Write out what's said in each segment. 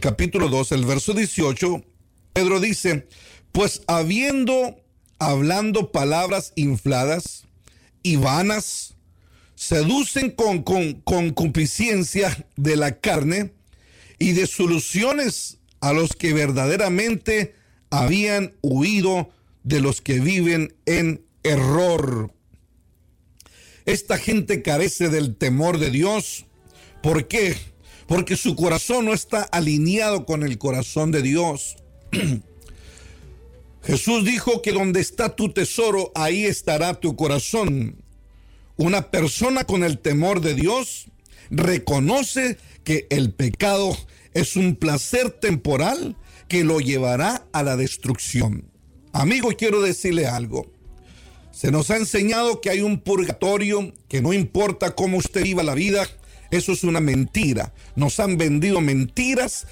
capítulo 2, el verso 18, Pedro dice, pues hablando palabras infladas y vanas, seducen con concupiscencia de la carne y de soluciones a los que verdaderamente habían huido de los que viven en error. Esta gente carece del temor de Dios. ¿Por qué? Porque su corazón no está alineado con el corazón de Dios. Jesús dijo que donde está tu tesoro, ahí estará tu corazón. Una persona con el temor de Dios reconoce que el pecado es un placer temporal que lo llevará a la destrucción. Amigo, quiero decirle algo. Se nos ha enseñado que hay un purgatorio, que no importa cómo usted viva la vida, eso es una mentira. Nos han vendido mentiras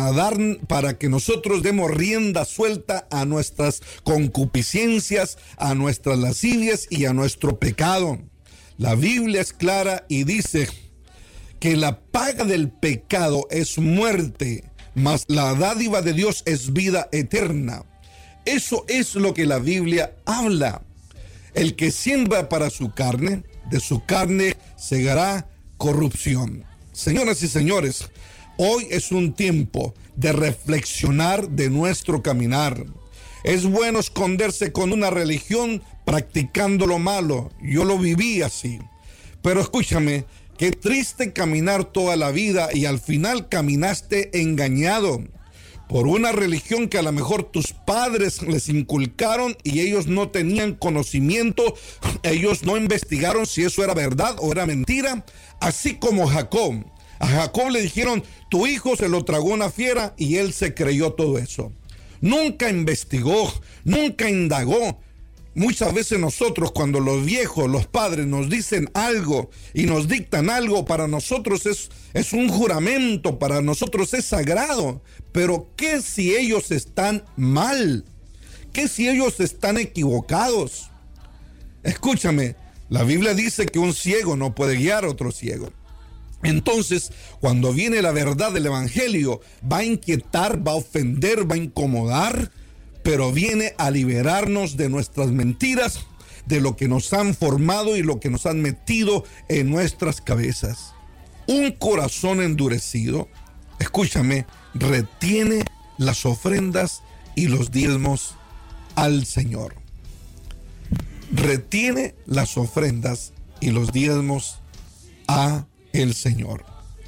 para que nosotros demos rienda suelta a nuestras concupiscencias, a nuestras lascivias y a nuestro pecado. La Biblia es clara y dice que la paga del pecado es muerte, mas la dádiva de Dios es vida eterna. Eso es lo que la Biblia habla. El que siembra para su carne, de su carne segará corrupción. Señoras y señores, hoy es un tiempo de reflexionar de nuestro caminar. Es bueno esconderse con una religión practicando lo malo. Yo lo viví así. Pero escúchame, qué triste caminar toda la vida y al final caminaste engañado por una religión que a lo mejor tus padres les inculcaron y ellos no tenían conocimiento, ellos no investigaron si eso era verdad o era mentira, así como Jacob. A Jacob le dijeron, tu hijo se lo tragó una fiera y él se creyó todo eso. Nunca investigó, nunca indagó. Muchas veces nosotros, cuando los viejos, los padres nos dicen algo y nos dictan algo, para nosotros es un juramento, para nosotros es sagrado. Pero ¿qué si ellos están mal? ¿Qué si ellos están equivocados? Escúchame, la Biblia dice que un ciego no puede guiar a otro ciego. Entonces, cuando viene la verdad del evangelio, va a inquietar, va a ofender, va a incomodar, pero viene a liberarnos de nuestras mentiras, de lo que nos han formado y lo que nos han metido en nuestras cabezas. Un corazón endurecido, escúchame, retiene las ofrendas y los diezmos al Señor. Retiene las ofrendas y los diezmos a el Señor.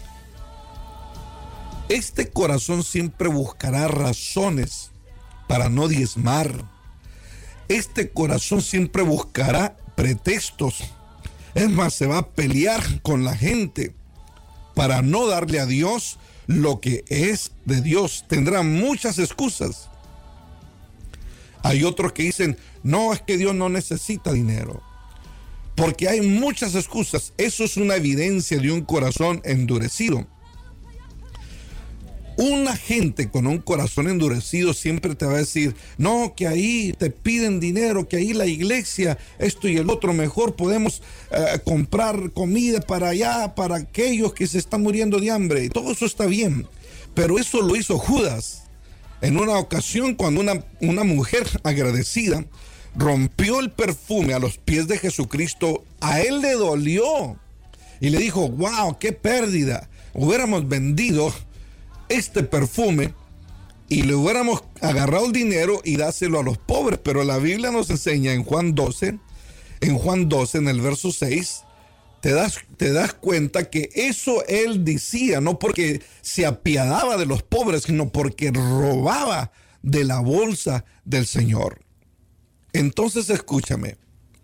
Este corazón siempre buscará razones para no diezmar. Este corazón siempre buscará pretextos. Es más, se va a pelear con la gente para no darle a Dios lo que es de Dios. Tendrá muchas excusas. Hay otros que dicen, no, es que Dios no necesita dinero. Porque hay muchas excusas. Eso es una evidencia de un corazón endurecido. Una gente con un corazón endurecido siempre te va a decir, no, que ahí te piden dinero, que ahí la iglesia, esto y el otro, mejor podemos comprar comida para allá, para aquellos que se están muriendo de hambre. Y todo eso está bien, pero eso lo hizo Judas. En una ocasión, cuando una mujer agradecida rompió el perfume a los pies de Jesucristo, a él le dolió y le dijo, wow, qué pérdida, hubiéramos vendido este perfume y le hubiéramos agarrado el dinero y dáselo a los pobres. Pero la Biblia nos enseña en Juan 12, en el verso 6, te das cuenta que eso él decía, no porque se apiadaba de los pobres, sino porque robaba de la bolsa del Señor. Entonces escúchame,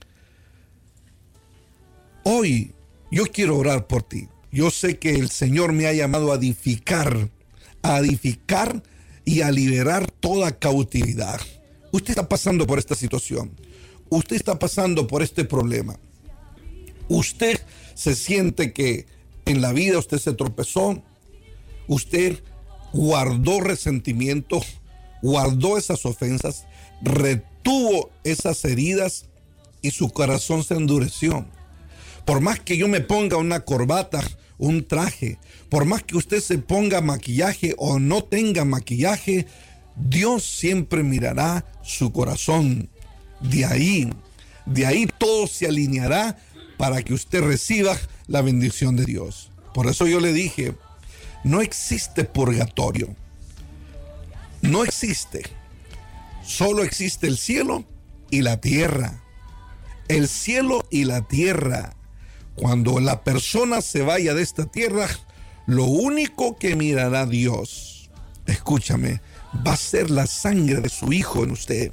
hoy yo quiero orar por ti. Yo sé que el Señor me ha llamado a edificar y a liberar toda cautividad. Usted está pasando por esta situación. Usted está pasando por este problema. Usted se siente que en la vida usted se tropezó. Usted guardó resentimiento, guardó esas ofensas, retuvo esas heridas y su corazón se endureció. Por más que yo me ponga una corbata, un traje. Por más que usted se ponga maquillaje o no tenga maquillaje, Dios siempre mirará su corazón. De ahí todo se alineará para que usted reciba la bendición de Dios. Por eso yo le dije, no existe purgatorio. No existe. Solo existe el cielo y la tierra. El cielo y la tierra. Cuando la persona se vaya de esta tierra, lo único que mirará Dios, escúchame, va a ser la sangre de su Hijo en usted.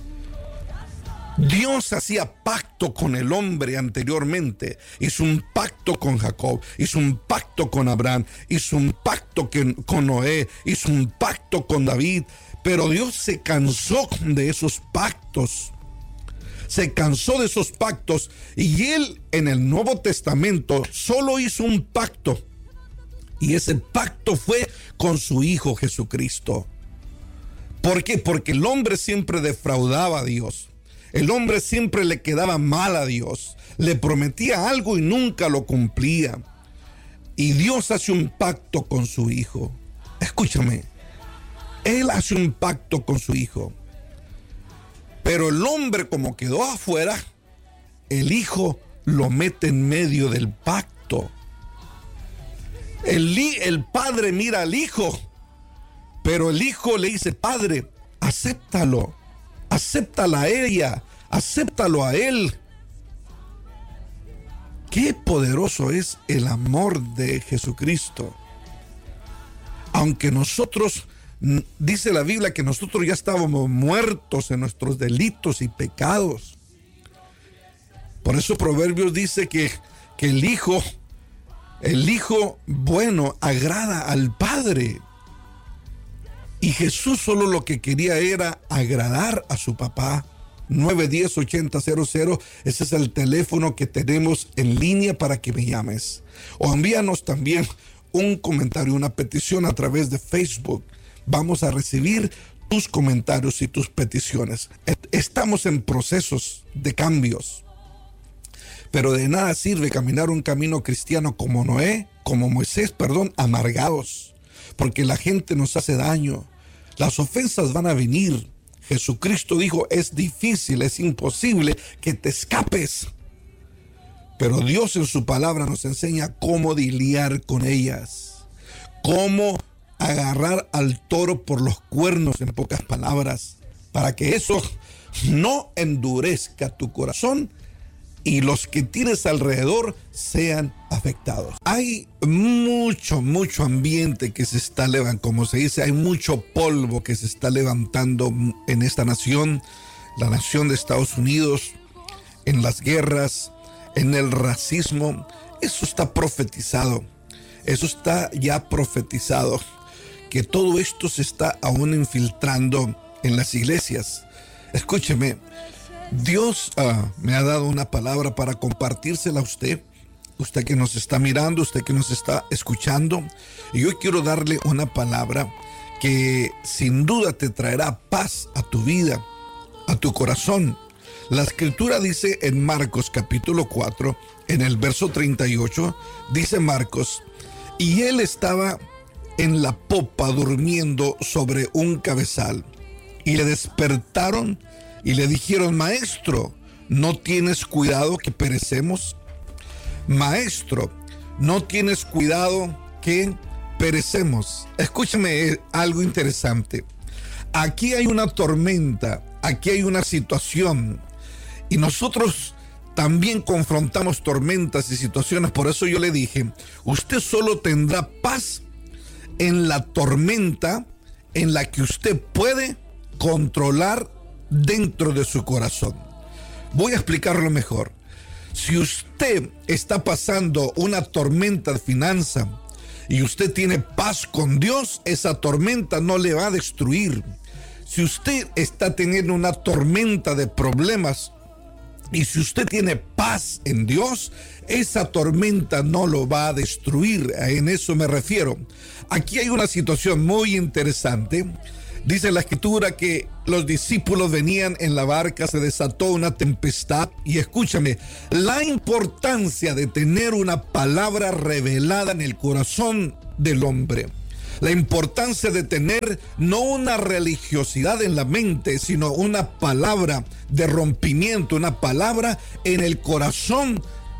Dios hacía pacto con el hombre anteriormente. Hizo un pacto con Jacob, hizo un pacto con Abraham, hizo un pacto con Noé, hizo un pacto con David. Pero Dios se cansó de esos pactos. Se cansó de esos pactos. Y Él en el Nuevo Testamento solo hizo un pacto. Y ese pacto fue con su Hijo Jesucristo. ¿Por qué? Porque el hombre siempre defraudaba a Dios. El hombre siempre le quedaba mal a Dios. Le prometía algo y nunca lo cumplía. Y Dios hace un pacto con su Hijo. Escúchame. Él hace un pacto con su Hijo. Pero el hombre, como quedó afuera, el Hijo lo mete en medio del pacto. El padre mira al Hijo, pero el Hijo le dice: Padre, acéptalo. Acéptala a ella, acéptalo a él. Qué poderoso es el amor de Jesucristo. Aunque nosotros, dice la Biblia que nosotros ya estábamos muertos en nuestros delitos y pecados. Por eso Proverbios dice que el hijo bueno agrada al Padre. Y Jesús solo lo que quería era agradar a su papá. 910-8000, ese es el teléfono que tenemos en línea para que me llames. O envíanos también un comentario, una petición a través de Facebook. Vamos a recibir tus comentarios y tus peticiones. Estamos en procesos de cambios. Pero de nada sirve caminar un camino cristiano como Moisés, amargados. Porque la gente nos hace daño. Las ofensas van a venir. Jesucristo dijo: es difícil, es imposible que te escapes. Pero Dios en su palabra nos enseña cómo lidiar con ellas. Cómo agarrar al toro por los cuernos, en pocas palabras. Para que eso no endurezca tu corazón y los que tienes alrededor sean afectados. Hay mucho ambiente que se está levantando, como se dice, hay mucho polvo que se está levantando en esta nación, la nación de Estados Unidos, en las guerras, en el racismo. Eso está profetizado, eso está ya profetizado, que todo esto se está aún infiltrando en las iglesias. Escúcheme, Dios me ha dado una palabra para compartírsela a usted que nos está mirando, usted que nos está escuchando. Y yo quiero darle una palabra que sin duda te traerá paz a tu vida, a tu corazón. La escritura dice en Marcos capítulo 4, en el verso 38, dice Marcos: y él estaba en la popa durmiendo sobre un cabezal, y le despertaron y le dijeron: Maestro, ¿no tienes cuidado que perecemos? Maestro, ¿no tienes cuidado que perecemos? Escúchame algo interesante. Aquí hay una tormenta, aquí hay una situación, y nosotros también confrontamos tormentas y situaciones. Por eso yo le dije: usted solo tendrá paz en la tormenta en la que usted puede controlar dentro de su corazón. Voy a explicarlo mejor. Si usted está pasando una tormenta de finanza y usted tiene paz con Dios, esa tormenta no le va a destruir. Si usted está teniendo una tormenta de problemas y si usted tiene paz en Dios, esa tormenta no lo va a destruir. En eso me refiero. Aquí hay una situación muy interesante. Dice la escritura que los discípulos venían en la barca, se desató una tempestad y escúchame, la importancia de tener una palabra revelada en el corazón del hombre. La importancia de tener no una religiosidad en la mente, sino una palabra de rompimiento, una palabra en el corazón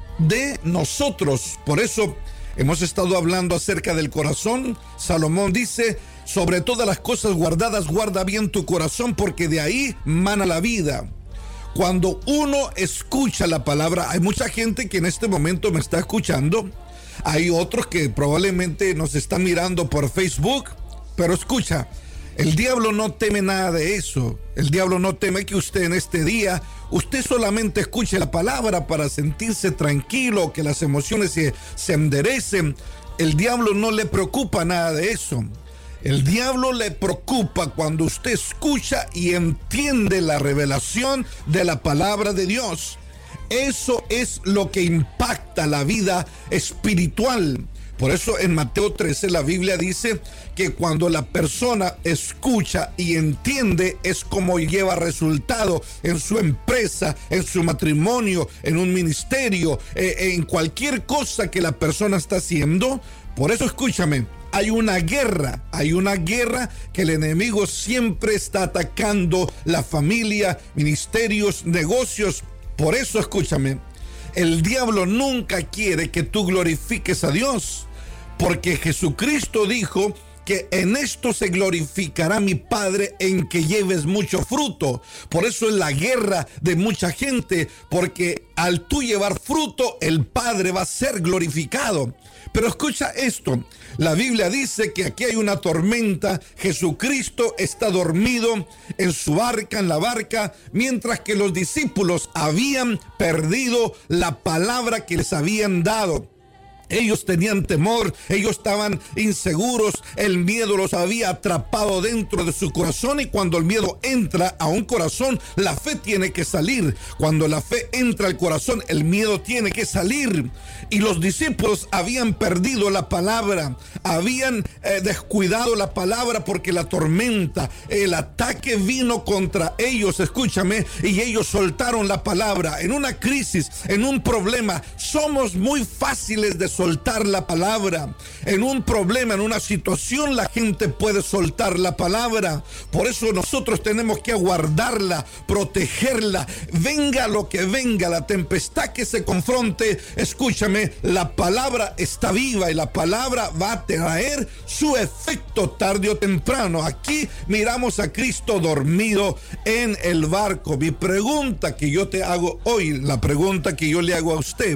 de nosotros. Por eso hemos estado hablando acerca del corazón. Salomón dice: sobre todas las cosas guardadas, guarda bien tu corazón, porque de ahí mana la vida. Cuando uno escucha la palabra, hay mucha gente que en este momento me está escuchando. Hay otros que probablemente nos están mirando por Facebook, pero escucha, el diablo no teme nada de eso. El diablo no teme que usted en este día, usted solamente escuche la palabra para sentirse tranquilo, que las emociones se enderecen. El diablo no le preocupa nada de eso. El diablo le preocupa cuando usted escucha y entiende la revelación de la palabra de Dios. Eso es lo que impacta la vida espiritual. Por eso en Mateo 13 la Biblia dice que cuando la persona escucha y entiende es como lleva resultado en su empresa, en su matrimonio, en un ministerio, en cualquier cosa que la persona está haciendo. Por eso escúchame, hay una guerra que el enemigo siempre está atacando la familia, ministerios, negocios. Por eso escúchame, el diablo nunca quiere que tú glorifiques a Dios, porque Jesucristo dijo que en esto se glorificará mi Padre, en que lleves mucho fruto. Por eso es la guerra de mucha gente, porque al tú llevar fruto, el Padre va a ser glorificado. Pero escucha esto, la Biblia dice que aquí hay una tormenta, Jesucristo está dormido en su barca, en la barca, mientras que los discípulos habían perdido la palabra que les habían dado. Ellos tenían temor, ellos estaban inseguros, el miedo los había atrapado dentro de su corazón, y cuando el miedo entra a un corazón, la fe tiene que salir. Cuando la fe entra al corazón, el miedo tiene que salir. Y los discípulos habían perdido la palabra, habían descuidado la palabra porque la tormenta, el ataque vino contra ellos, escúchame, y ellos soltaron la palabra. En una crisis, en un problema, somos muy fáciles de soltar la palabra. En un problema, en una situación, la gente puede soltar la palabra. Por eso nosotros tenemos que guardarla, protegerla. Venga lo que venga, la tempestad que se confronte, escúchame, la palabra está viva y la palabra va a traer su efecto tarde o temprano. Aquí miramos a Cristo dormido en el barco. Mi pregunta que yo te hago hoy, la pregunta que yo le hago a usted: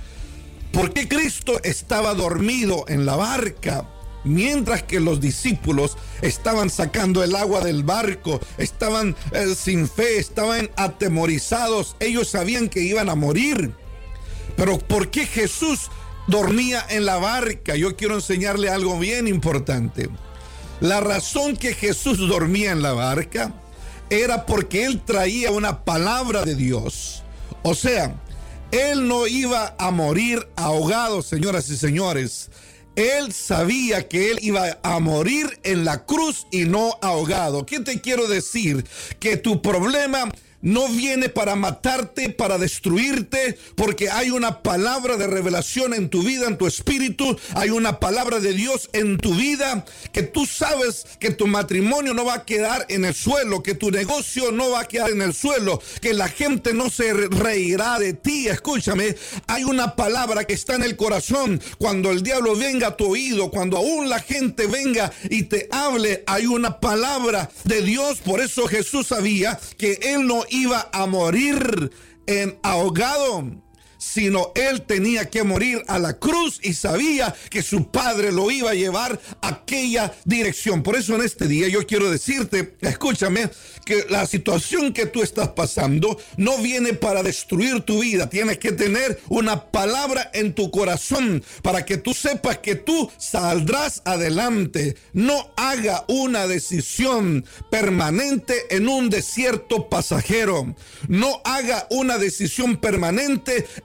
¿por qué Cristo estaba dormido en la barca mientras que los discípulos estaban sacando el agua del barco? Estaban sin fe, estaban atemorizados. Ellos sabían que iban a morir. Pero ¿por qué Jesús dormía en la barca? Yo quiero enseñarle algo bien importante. La razón que Jesús dormía en la barca era porque él traía una palabra de Dios. O sea, él no iba a morir ahogado, señoras y señores. Él sabía que él iba a morir en la cruz y no ahogado. ¿Qué te quiero decir? Que tu problema no viene para matarte, para destruirte, porque hay una palabra de revelación en tu vida, en tu espíritu. Hay una palabra de Dios en tu vida, que tú sabes que tu matrimonio no va a quedar en el suelo, que tu negocio no va a quedar en el suelo, que la gente no se reirá de ti. Escúchame, hay una palabra que está en el corazón. Cuando el diablo venga a tu oído, cuando aún la gente venga y te hable, hay una palabra de Dios. Por eso Jesús sabía que él no iba a morir en ahogado, sino él tenía que morir a la cruz, y sabía que su Padre lo iba a llevar a aquella dirección. Por eso en este día yo quiero decirte, escúchame, que la situación que tú estás pasando no viene para destruir tu vida. Tienes que tener una palabra en tu corazón para que tú sepas que tú saldrás adelante. No haga una decisión permanente en un desierto pasajero. No haga una decisión permanente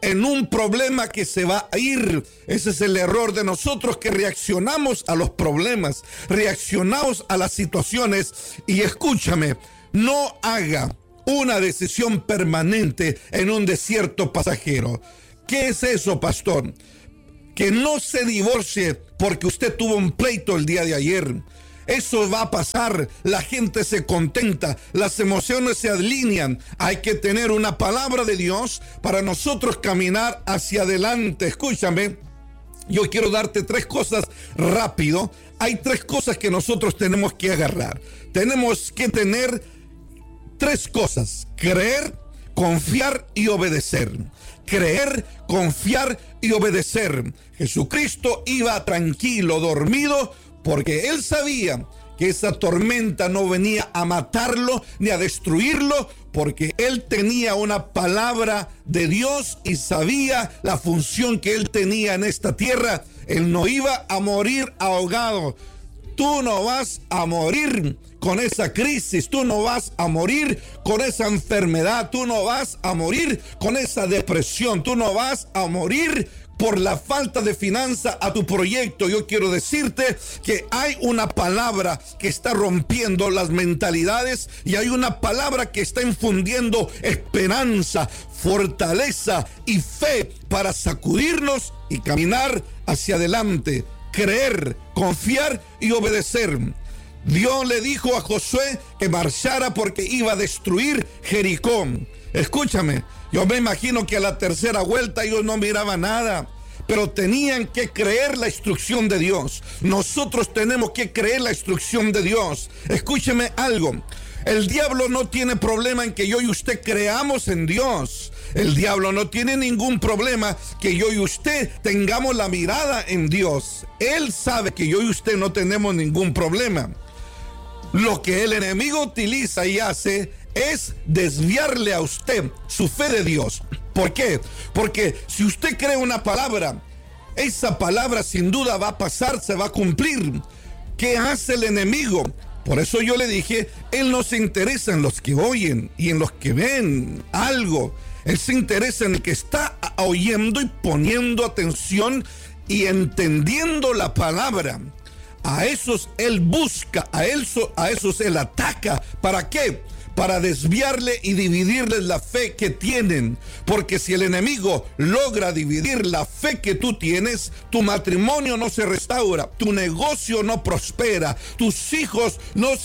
en un problema que se va a ir. Ese es el error de nosotros, que reaccionamos a los problemas, reaccionamos a las situaciones. Y escúchame, no haga una decisión permanente en un desierto pasajero. ¿Qué es eso, pastor? Que no se divorcie porque usted tuvo un pleito el día de ayer. Eso va a pasar, la gente se contenta, las emociones se alinean. Hay que tener una palabra de Dios para nosotros caminar hacia adelante. Escúchame, yo quiero darte 3 cosas rápido. Hay 3 cosas que nosotros tenemos que agarrar. Tenemos que tener 3 cosas: creer, confiar y obedecer. Creer, confiar y obedecer. Jesucristo iba tranquilo, dormido, porque él sabía que esa tormenta no venía a matarlo ni a destruirlo, porque él tenía una palabra de Dios y sabía la función que él tenía en esta tierra. Él no iba a morir ahogado. Tú no vas a morir con esa crisis, tú no vas a morir con esa enfermedad, tú no vas a morir con esa depresión, tú no vas a morir por la falta de finanza a tu proyecto. Yo quiero decirte que hay una palabra que está rompiendo las mentalidades y hay una palabra que está infundiendo esperanza, fortaleza y fe para sacudirnos y caminar hacia adelante. Creer, confiar y obedecer. Dios le dijo a Josué que marchara porque iba a destruir Jericó. Escúchame, yo me imagino que a la tercera vuelta ellos no miraban nada, pero tenían que creer la instrucción de Dios. Nosotros tenemos que creer la instrucción de Dios. Escúcheme algo. El diablo no tiene problema en que yo y usted creamos en Dios. El diablo no tiene ningún problema que yo y usted tengamos la mirada en Dios. Él sabe que yo y usted no tenemos ningún problema. Lo que el enemigo utiliza y hace es desviarle a usted su fe de Dios. ¿Por qué? Porque si usted cree una palabra, esa palabra sin duda va a pasar, se va a cumplir. ¿Qué hace el enemigo? Por eso yo le dije, él no se interesa en los que oyen y en los que ven algo. Él se interesa en el que está oyendo y poniendo atención y entendiendo la palabra. A esos él busca, a esos él ataca. ¿Para qué? Para desviarle y dividirles la fe que tienen. Porque si el enemigo logra dividir la fe que tú tienes, tu matrimonio no se restaura, tu negocio no prospera, tus hijos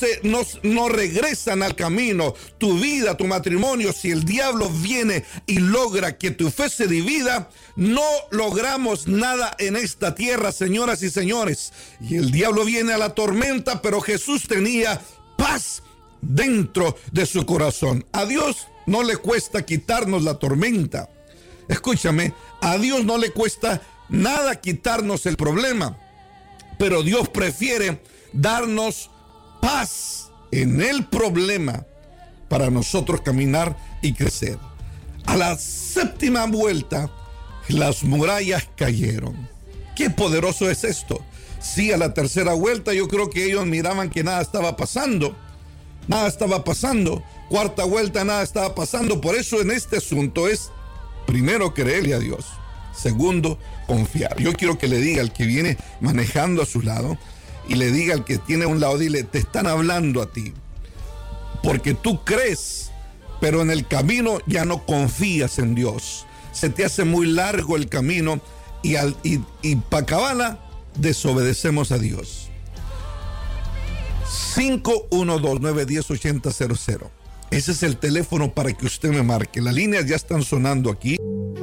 no regresan al camino, tu vida, tu matrimonio. Si el diablo viene y logra que tu fe se divida, no logramos nada en esta tierra, señoras y señores. Y el diablo viene a la tormenta, pero Jesús tenía paz dentro de su corazón. A Dios no le cuesta quitarnos la tormenta. Escúchame, a Dios no le cuesta nada quitarnos el problema, pero Dios prefiere darnos paz en el problema para nosotros caminar y crecer. A la 7ª vuelta, las murallas cayeron. Qué poderoso es esto. Sí, a la 3ª vuelta yo creo que ellos miraban que nada estaba pasando. Nada estaba pasando. 4ª vuelta, nada estaba pasando. Por eso en este asunto es, primero, creerle a Dios. Segundo, confiar. Yo quiero que le diga al que viene manejando a su lado y le diga al que tiene a un lado, dile, te están hablando a ti. Porque tú crees, pero en el camino ya no confías en Dios. Se te hace muy largo el camino y para acabarla, desobedecemos a Dios. 512-910-8000. Ese es el teléfono para que usted me marque. Las líneas ya están sonando aquí.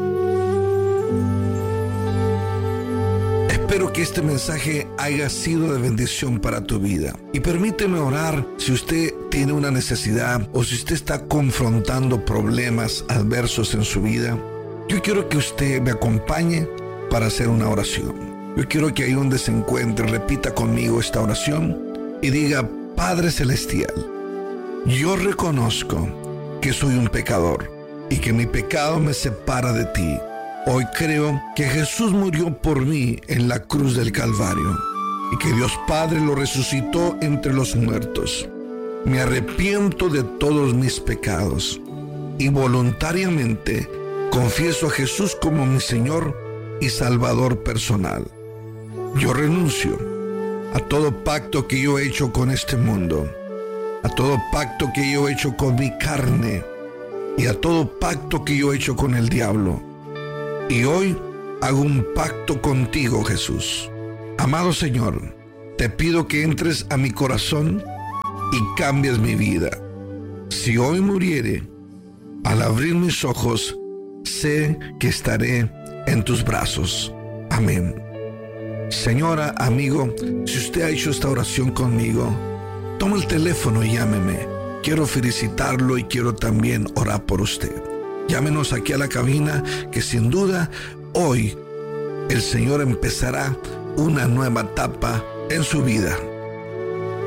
Espero que este mensaje haya sido de bendición para tu vida. Y permíteme orar si usted tiene una necesidad o si usted está confrontando problemas adversos en su vida. Yo quiero que usted me acompañe para hacer una oración. Yo quiero que ahí donde se encuentre repita conmigo esta oración y diga: Padre Celestial, yo reconozco que soy un pecador y que mi pecado me separa de ti. Hoy creo que Jesús murió por mí en la cruz del Calvario y que Dios Padre lo resucitó entre los muertos. Me arrepiento de todos mis pecados y voluntariamente Confieso a Jesús como mi Señor y Salvador personal. Yo renuncio a todo pacto que yo he hecho con este mundo, a todo pacto que yo he hecho con mi carne y a todo pacto que yo he hecho con el diablo. Y hoy hago un pacto contigo, Jesús. Amado Señor, te pido que entres a mi corazón y cambies mi vida. Si hoy muriere, al abrir mis ojos, sé que estaré en tus brazos. Amén. Señora, amigo, si usted ha hecho esta oración conmigo, toma el teléfono y llámeme. Quiero felicitarlo y quiero también orar por usted. Llámenos aquí a la cabina, que sin duda hoy el Señor empezará una nueva etapa en su vida.